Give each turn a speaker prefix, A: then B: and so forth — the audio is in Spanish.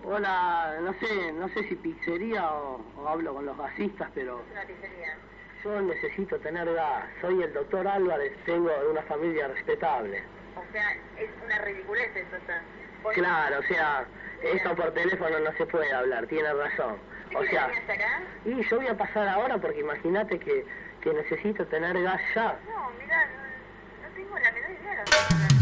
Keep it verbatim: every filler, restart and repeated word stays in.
A: Hola, no sé, no sé si pizzería o, o hablo con los gasistas, pero...
B: Es una pizzería.
A: Yo necesito tener gas. Soy el doctor Álvarez, tengo una familia respetable.
B: O sea, es una ridiculez eso, o sea. Vos-
A: Claro, o sea, esto por teléfono no se puede hablar, tiene razón.
B: ¿Sí
A: O
B: que
A: sea,
B: venías acá?
A: y yo voy a pasar ahora porque imagínate que, que necesito tener gas ya.
B: No, mirá, no, no tengo la menor idea de lo que